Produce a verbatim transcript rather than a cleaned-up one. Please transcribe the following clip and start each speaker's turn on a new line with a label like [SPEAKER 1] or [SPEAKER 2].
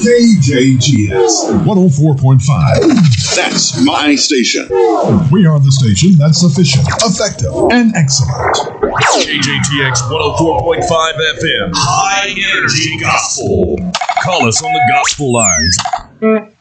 [SPEAKER 1] K J G S one oh four point five. That's my station. We are the station that's sufficient, effective, and excellent.
[SPEAKER 2] K J T X one oh four point five F M. High Energy Gospel. Call us on the gospel lines.